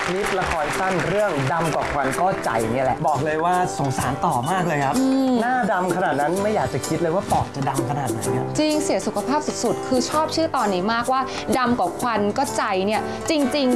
คลิปละครสั้นเรื่องดำกว่าควันก็ใจเนี่ยแหละบอกเลยว่าสงสารต่อมากเลยครับหน้าดำขนาดนั้นไม่อยากจะคิดเลยว่าปอดจะดำขนาดไหนเนี่ยจริงเสียสุขภาพสุดๆคือชอบชื่อตอนนี้มากว่าดำกว่าควันก็ใจเนี่ยจริงๆ